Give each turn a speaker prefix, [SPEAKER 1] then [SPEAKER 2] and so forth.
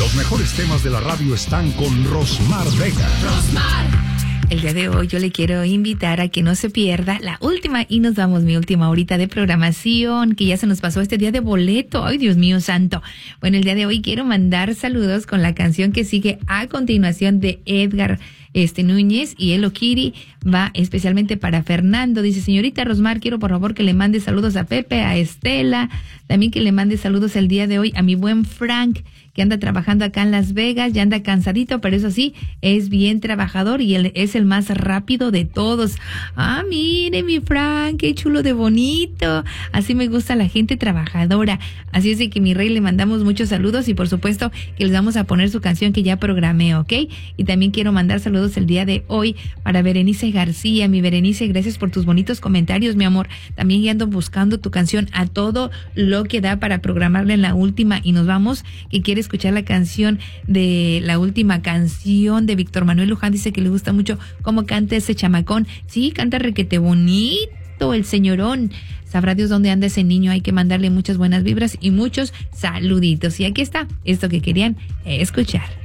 [SPEAKER 1] Los mejores temas de la radio están con Rosmar Vega.
[SPEAKER 2] El día de hoy yo le quiero invitar a que no se pierda la última y nos vamos, mi última horita de programación, que ya se nos pasó este día de boleto. Ay, Dios mío santo. Bueno, el día de hoy quiero mandar saludos con la canción que sigue a continuación de Edgar Núñez y Elo Kiri. Va especialmente para Fernando. Dice: señorita Rosmar, quiero por favor que le mande saludos a Pepe, a Estela, también que le mande saludos el día de hoy a mi buen Frank, que anda trabajando acá en Las Vegas, ya anda cansadito, pero eso sí, es bien trabajador y él es el más rápido de todos. Ah, mire mi Frank, qué chulo de bonito. Así me gusta la gente trabajadora. Así es de que mi rey, le mandamos muchos saludos y por supuesto que les vamos a poner su canción que ya programé, ¿ok? Y también quiero mandar saludos el día de hoy para Berenice García. Mi Berenice, gracias por tus bonitos comentarios, mi amor. También ya ando buscando tu canción a todo lo que da para programarla en la última y nos vamos, que quiere escuchar la canción de la última canción de Víctor Manuel Luján. Dice que le gusta mucho cómo canta ese chamacón. Sí, canta requete bonito el señorón. Sabrá Dios dónde anda ese niño. Hay que mandarle muchas buenas vibras y muchos saluditos. Y aquí está, esto que querían escuchar.